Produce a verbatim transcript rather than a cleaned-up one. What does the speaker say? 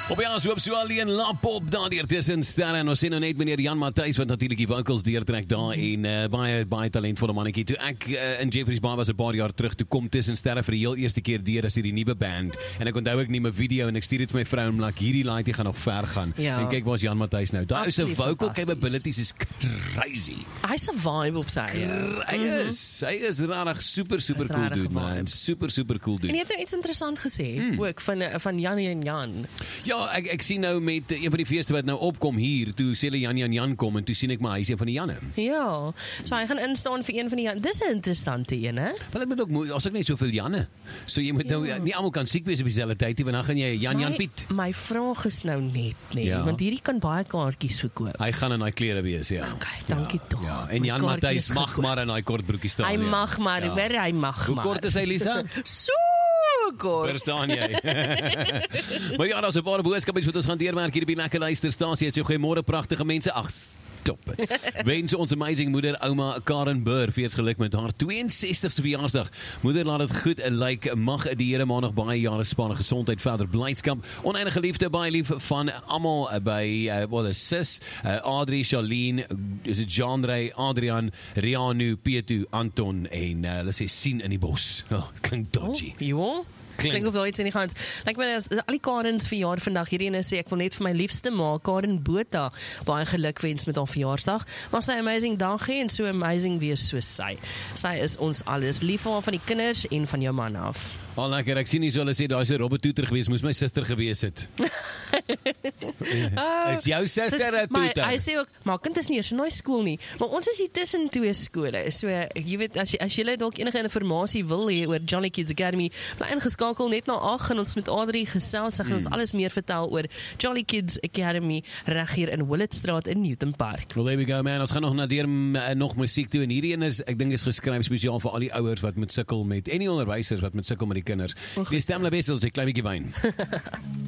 Op ja, so op so alleen lapop daar deur tussen sterre en ons sien nou net meneer Jan Matthys wat natuurlik die vocals deurtrek daar en uh, baie baie talentvolle mannetjie. Toe ek uh, in Jeffreys Bar was 'n paar jaar terug, toe kom tussen sterre vir die heel eerste keer deur as hierdie nuwe band en ek onthou ek neem 'n video en ek stuur dit vir my vrou en like hierdie laaitie gaan nog ver gaan. Ja. En kyk waar's Jan Matthys nou. Daai is 'n vocal capabilities is crazy. Hy's 'n vibe op sy. Hy is, hy is regtig super super Hy's cool regtig dude man. vibe. Super super cool En dude. jy het nou iets interessant gesê, hmm. ook van van Jan en Jan. Ja, ek ek sien nou met een van die feeste wat nou opkom hier, toe sê hulle Jan Jan Jan kom en toe sien ek maar hy is een van die Janne. Ja, so hy gaan instaan vir een van die Jan. Dis 'n interessante een, hè? Wel ek moet ook moe- as ek net soveel Janne. So jy moet nou Ja. nie almal kan siek wees op dieselfde tyd nie, want dan gaan jy Jan Jan My- Piet. My vraag is nou net, nee, Ja. want hierdie kan baie kaartjies verkoop. Hy gaan in daai klere wees, ja. Okay, dankie ja, tog. Ja, en My Jan kaartjie Matthys is mag gekoop. maar in daai kort broekie staan. Hy ja. mag maar, Ja. hoor, hy mag Hoe maar. kort is hy, Lisa? So kort. Verstaan jy? Maar ja, daar's 'n paar boodskappe wat ons gaan deurmerk hier op die Lekker Luisterstasie. Het sê goeiemôre pragtige mense. Ag, stop it. Wens ons amazing moeder ouma Karen Burr fees geluk met haar twee-en-sestigste verjaarsdag. Moeder, laat dit goed lyk. Like, mag die Here maandag baie jare spanne gesondheid, verder blydskap, oneindige liefde, baie lief van almal by uh, wat is sis, uh, Adri, Charlene, is dit Jean-Ray, Adrian, Rianu, Pietu, Anton en uh, hulle sê sien in die bos. Oh, klink dodgy. Oh, ja. Klink. Klink of daar iets in die gans. Like my as al die Karens verjaar vandag, hierdie ene sê ek wil net vir my liefste ma, Karen Botha, baie geluk wens met haar verjaarsdag. Maar sy amazing dag hê en so amazing wees soos sy. Sy is ons alles. Lief vir haar van die kinders en van jou man af. Al oh, lekker, ek sien nie so hulle sê daar is 'n Robert Toeter gewees, moes my suster gewees het. Uh, is jou suster 'n maar Toeter? hy sê ook, maar kind is nie eers in daai skool nie. Maar ons is hier tussen twee skole. So jy weet as jy as jy dalk enige inligting wil hê oor Jolly Kids Academy, bly ingeskakel net na agt en ons met Adri gesels, sy gaan ons Hmm. alles meer vertel oor Jolly Kids Academy reg hier in Willettstraat in Newton Park. Well, there we go, man. Ons gaan nog na deur uh, nog musiek toe en hierdie een is, ek dink is geskryf spesiaal vir al die ouers wat met sukkel met en die onderwysers wat met sukkel met die kinders. Die stemle wissels, 'n klein bietjie wyn.